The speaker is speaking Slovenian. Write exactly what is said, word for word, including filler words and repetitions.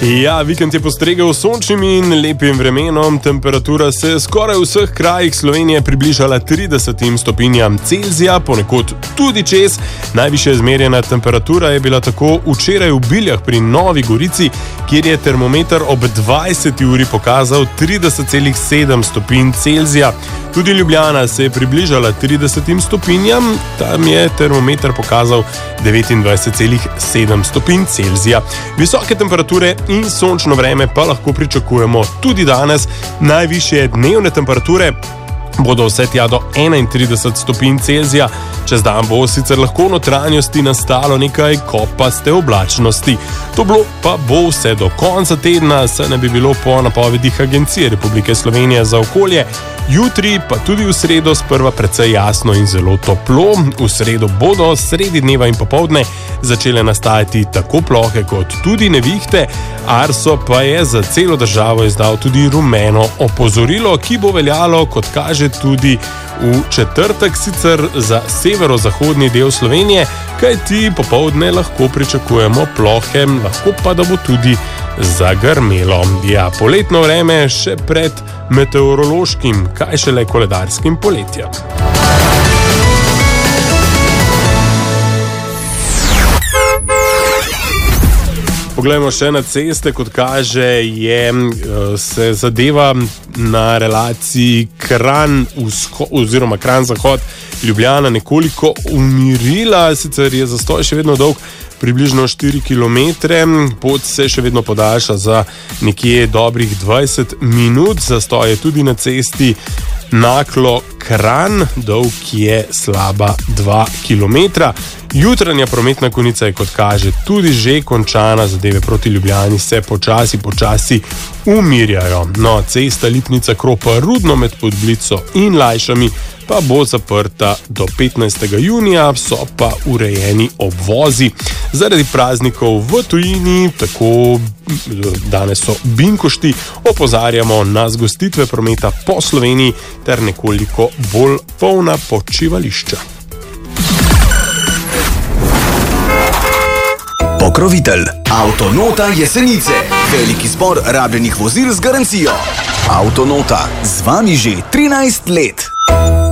Ja, vikend je postregel s sončnim in lepim vremenom. Temperatura se je skoraj v vseh krajih Slovenije približala tridesetim stopinjam Celzija, ponekod tudi čez. Najvišja izmerjena temperatura je bila tako včeraj v Biljah pri Novi Gorici, kjer je termometer ob dvajseti uri pokazal trideset celih sedem stopinj Celzija. Tudi Ljubljana se je približala tridesetim stopinjam, tam je termometer pokazal devetindvajset celih sedem stopinj Celzija. Visoke temperature in sončno vreme pa lahko pričakujemo tudi danes. Najvišje dnevne temperature bodo vse tja do enaintrideset stopinj Celzija. Čez dan bo sicer lahko v notranjosti nastalo nekaj kopaste oblačnosti. To bilo pa bo vse do konca tedna, saj ne bi bilo po napovedih Agencije Republike Slovenije za okolje. Jutri pa tudi v sredo sprva precej jasno in zelo toplo. V sredo bodo sredi dneva in popoldne začele nastajati tako plohe kot tudi nevihte. Arso pa je za celo državo izdal tudi rumeno opozorilo, ki bo veljalo, kot kaže, tudi v četrtek, sicer za severozahodni del Slovenije, kajti popoldne lahko pričakujemo plohe, lahko pa da bo tudi zagrmelo. Ja, poletno vreme še pred meteorološkim, kaj šele koledarskim poletjem. Poglejmo še na ceste, kot kaže, je se zadeva na relaciji Kranj vzhod oziroma Kranj zahod Ljubljana nekoliko umirila, sicer je zastoj še vedno dolg približno štiri kilometre, pot se še vedno podaljša za nekje dobrih dvajset minut, zastoj je tudi na cesti Naklo-Kranj, dolg je slaba dva kilometra. Jutranja prometna konica je, kot kaže, tudi že končana, zadeve proti Ljubljani se počasi, počasi umirjajo. No, cesta Lipnica-Kropa-Rudno med Podblico in Lajšami pa bo zaprta do petnajstega junija, so pa urejeni obvozi. Zaradi praznikov v tujini, tako danes so binkošti, opozarjamo na zgostitve prometa po Sloveniji ter nekoliko bolj polna počivališča. Pokrovitelj Avtonota Jesenice. Veliki zbor rabljenih vozil z garancijo. Avtonota, z vami že trinajst let.